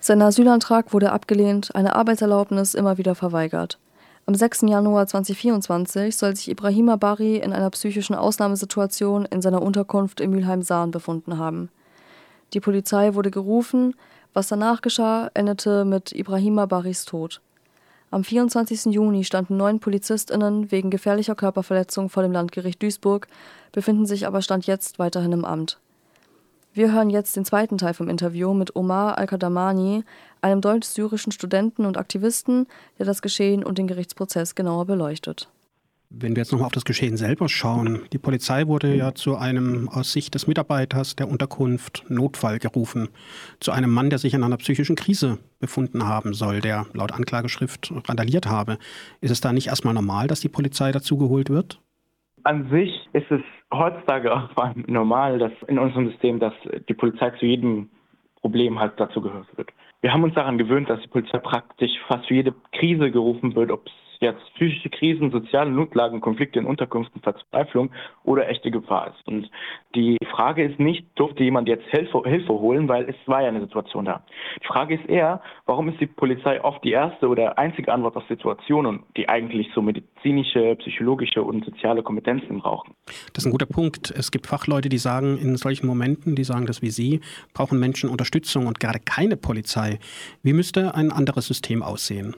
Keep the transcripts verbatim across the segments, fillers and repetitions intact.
Sein Asylantrag wurde abgelehnt, eine Arbeitserlaubnis immer wieder verweigert. Am sechsten Januar zweitausendvierundzwanzig soll sich Ibrahima Bari in einer psychischen Ausnahmesituation in seiner Unterkunft in Mülheim-Saan befunden haben. Die Polizei wurde gerufen, was danach geschah, endete mit Ibrahima Baris Tod. Am vierundzwanzigsten Juni standen neun PolizistInnen wegen gefährlicher Körperverletzung vor dem Landgericht Duisburg, befinden sich aber Stand jetzt weiterhin im Amt. Wir hören jetzt den zweiten Teil vom Interview mit Omar Al-Kadamani, einem deutsch-syrischen Studenten und Aktivisten, der das Geschehen und den Gerichtsprozess genauer beleuchtet. Wenn wir jetzt nochmal auf das Geschehen selber schauen, die Polizei wurde ja zu einem aus Sicht des Mitarbeiters der Unterkunft Notfall gerufen, zu einem Mann, der sich in einer psychischen Krise befunden haben soll, der laut Anklageschrift randaliert habe. Ist es da nicht erstmal normal, dass die Polizei dazugeholt wird? An sich ist es heutzutage auch normal, dass in unserem System, dass die Polizei zu jedem Problem halt dazu gehört wird. Wir haben uns daran gewöhnt, dass die Polizei praktisch fast für jede Krise gerufen wird, ob es jetzt physische Krisen, soziale Notlagen, Konflikte in Unterkünften, Verzweiflung oder echte Gefahr ist. Und die Frage ist nicht, durfte jemand jetzt Hilfe, Hilfe holen, weil es war ja eine Situation da. Die Frage ist eher, warum ist die Polizei oft die erste oder einzige Antwort auf Situationen, die eigentlich so medizinische, psychologische und soziale Kompetenzen brauchen? Das ist ein guter Punkt. Es gibt Fachleute, die sagen, in solchen Momenten, die sagen das wie Sie, brauchen Menschen Unterstützung und gerade keine Polizei. Wie müsste ein anderes System aussehen?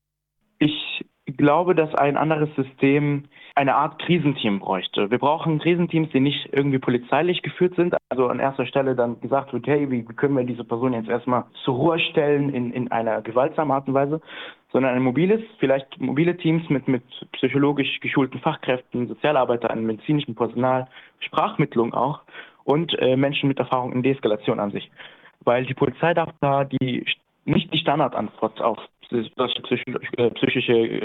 Ich glaube, dass ein anderes System eine Art Krisenteam bräuchte. Wir brauchen Krisenteams, die nicht irgendwie polizeilich geführt sind. Also an erster Stelle dann gesagt wird, hey, wie können wir diese Person jetzt erstmal zur Ruhe stellen in, in einer gewaltsamen Art und Weise, sondern ein mobiles, vielleicht mobile Teams mit, mit psychologisch geschulten Fachkräften, Sozialarbeitern, medizinischem Personal, Sprachmittlung auch und äh, Menschen mit Erfahrung in Deeskalation an sich. Weil die Polizei darf da die nicht die Standardantwort auf solche psychische